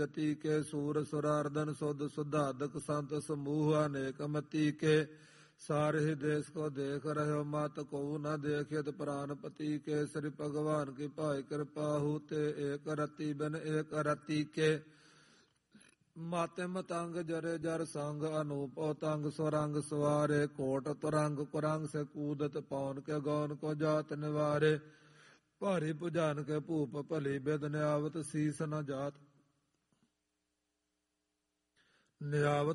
ਜਤੀ ਕੇ ਸੂਰ ਸੁਰਾਰਦਨ ਸੁਧ ਸੁਧਾਦਕ ਸੰਤ ਸਮੂਹ ਅਨੇਕ ਮਤੀ ਕੇ ਸਾਰੇ ਦੇਸ ਕੋ ਦੇਖ ਰਹਿਓ ਮਤ ਕੋ ਨ ਦੇਖਿਤ ਪ੍ਰਾਨਪਤੀ ਕੇ ਸ੍ਰੀ ਭਗਵਾਨ ਕੀ ਭਾਈ ਕਿਰਪਾਹੂ ਤੇ ਏਕ ਰਤੀ ਬਿਨ ਏਕ ਰਤੀ ਕੇ ਮਾਤੇ ਮਤੰਗ ਜਰੇ ਜਰ ਸੰਗ ਅਨੂਪੋ ਤੰਗ ਸੁਰੰਗ ਸਵਾਰੇ ਕੋਟ ਤੁਰੰਗ ਕੁਰੰਗ ਸੇ ਕੂਦਤ ਪੌਨ ਕੇ ਗੌਨ ਕੋ ਜਾਤ ਨਿਵਾਰੇ ਭਾਰੀ ਭੁਜਾਨ ਕੇ ਭੂਪ ਭਲੀ ਬਿਦ ਨਿਆਵਤ ਸੀਸ ਨ ਜਾਤ ਨਿਆਵਤ